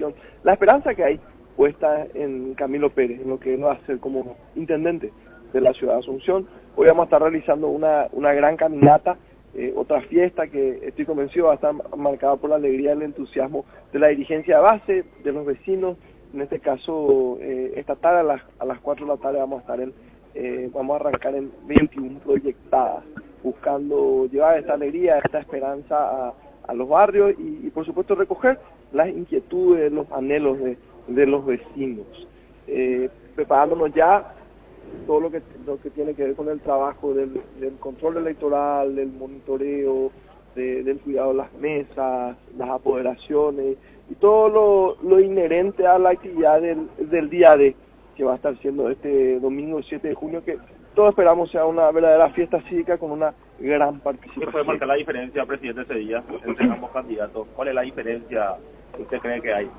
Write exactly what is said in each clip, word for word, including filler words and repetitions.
Asunción, la esperanza que hay puesta en Camilo Pérez, en lo que él va a ser como intendente de la ciudad de Asunción. Hoy vamos a estar realizando una, una gran caminata, eh, otra fiesta que estoy convencido va a estar marcada por la alegría y el entusiasmo de la dirigencia de base, de los vecinos. En este caso, eh, esta tarde a las, a las cuatro de la tarde vamos a estar en, eh, vamos a arrancar en veintiuna proyectadas, buscando llevar esta alegría, esta esperanza a, a los barrios y, y por supuesto recoger las inquietudes, los anhelos de, de los vecinos, eh, preparándonos ya todo lo que lo que tiene que ver con el trabajo del, del control electoral, del monitoreo, de, del cuidado de las mesas, las apoderaciones y todo lo, lo inherente a la actividad del, del día D, que va a estar siendo este domingo siete de junio, que todos esperamos sea una verdadera fiesta cívica con una gran participación. ¿Qué puede marcar la diferencia, presidente, ese día entre ambos candidatos? ¿Cuál es la diferencia que usted cree que hay?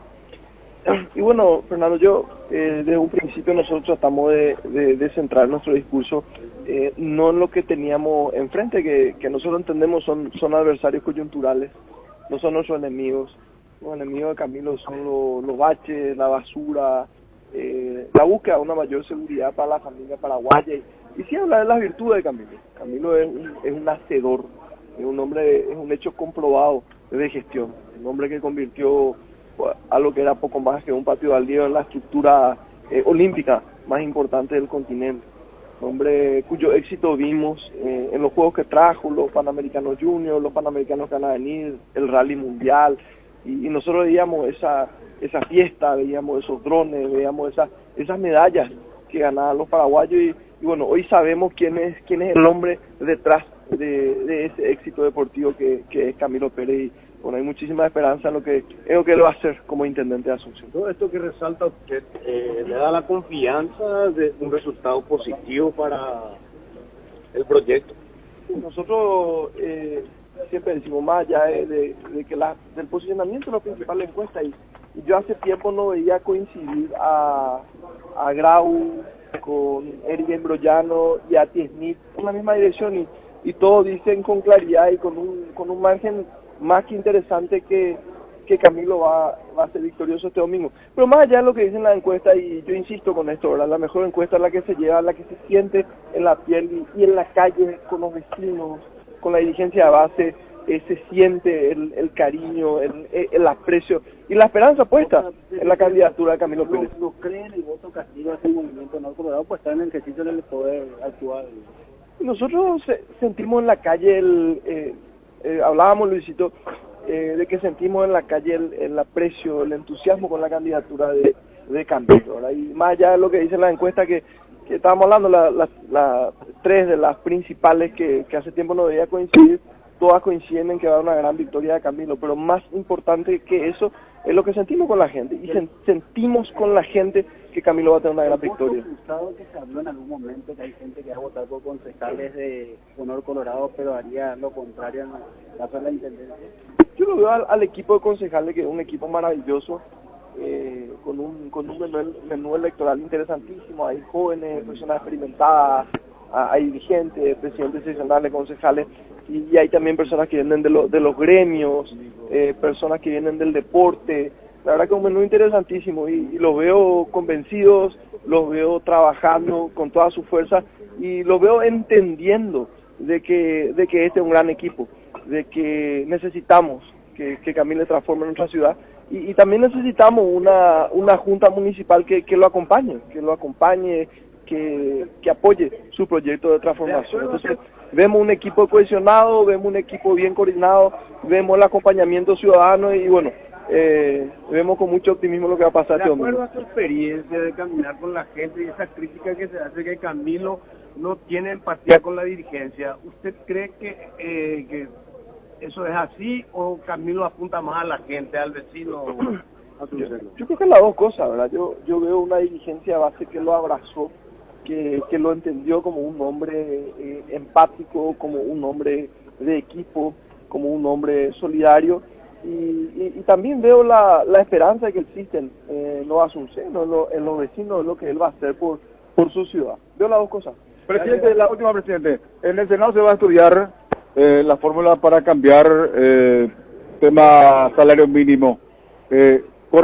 Y bueno, Fernando, yo eh, desde un principio nosotros tratamos de, de, de centrar nuestro discurso eh, no en lo que teníamos enfrente, que, que nosotros entendemos son, son adversarios coyunturales, no son nuestros enemigos. Los enemigos de Camilo son lo, los baches, la basura, eh, la búsqueda de una mayor seguridad para la familia paraguaya. Y, y sí hablar de las virtudes de Camilo. Camilo es un, es un hacedor, es un hombre, es un hecho comprobado de gestión, un hombre que convirtió a lo que era poco más que un patio baldío en la estructura eh, olímpica más importante del continente. Un hombre cuyo éxito vimos eh, en los juegos que trajo, los Panamericanos Juniors, los Panamericanos que van a venir, el Rally Mundial, y, y nosotros veíamos esa esa fiesta, veíamos esos drones, veíamos esas esas medallas que ganaban los paraguayos, y, y bueno, hoy sabemos quién es quién es el hombre detrás de, de ese éxito deportivo que, que es Camilo Pérez. Y, bueno, hay muchísima esperanza en lo que, en lo que él va a hacer como intendente de Asunción. Todo esto que resalta usted eh, le da la confianza de un resultado positivo para el proyecto. Nosotros eh, siempre decimos más allá de, de, de que la, del posicionamiento de la principal encuesta, y, y yo hace tiempo no veía coincidir a, a Grau con Eric Embrollano y a T. Smith en la misma dirección, y, y todos dicen con claridad y con un, con un margen más que interesante que, que Camilo va, va a ser victorioso este domingo. Pero más allá de lo que dicen la encuesta, y yo insisto con esto, ¿verdad? La mejor encuesta es la que se lleva, la que se siente en la piel y, y en la calle con los vecinos, con la dirigencia de base, eh, se siente el, el cariño, el, el aprecio y la esperanza puesta en la candidatura de Camilo Pérez. ¿No creen el voto castigo a este movimiento no colorado? Pues está en el ejercicio del poder actual. Nosotros sentimos en la calle el... Eh, Eh, hablábamos, Luisito, eh, de que sentimos en la calle el, el aprecio, el entusiasmo con la candidatura de, de Camilo, ¿verdad? Y más allá de lo que dicen las encuestas que, que estábamos hablando, las la, la, tres de las principales que, que hace tiempo no debía coincidir, todas coinciden en que va a haber una gran victoria de Camilo, pero más importante que eso es lo que sentimos con la gente, y sen, sentimos con la gente que Camilo va a tener una gran victoria. ¿El voto que se habló en algún momento que hay gente que va a votar por concejales de honor colorado, pero haría lo contrario en la caso de la intendencia? Yo lo veo al, al equipo de concejales, que es un equipo maravilloso, eh, con un con un menú, menú electoral interesantísimo. Hay jóvenes, personas experimentadas, hay dirigentes, presidentes seccionales, concejales, y, y hay también personas que vienen de, lo, de los gremios, eh, personas que vienen del deporte. La verdad que es un menú interesantísimo, y, y los veo convencidos, los veo trabajando con toda su fuerza, y los veo entendiendo de que de que este es un gran equipo, de que necesitamos que, que Camilo transforme nuestra ciudad, y, y también necesitamos una una junta municipal que, que lo acompañe, que lo acompañe, que, que apoye su proyecto de transformación. Entonces, vemos un equipo cohesionado, vemos un equipo bien coordinado, vemos el acompañamiento ciudadano, y bueno, eh, vemos con mucho optimismo lo que va a pasar este domingo. De acuerdo a su experiencia de caminar con la gente y esa crítica que se hace que Camilo no tiene empatía con la dirigencia, ¿usted cree que, eh, que eso es así, o Camilo apunta más a la gente, al vecino? A su yo, yo creo que las dos cosas, ¿verdad? Yo, yo veo una dirigencia base que lo abrazó, que, que lo entendió como un hombre eh, empático, como un hombre de equipo, como un hombre solidario. Y, y, y también veo la, la esperanza que existen eh, en los asuncenos, en, lo, en los vecinos, de lo que él va a hacer por, por su ciudad. Veo las dos cosas. Presidente, la última, presidente. En el Senado se va a estudiar eh, la fórmula para cambiar eh, tema salario mínimo. Eh,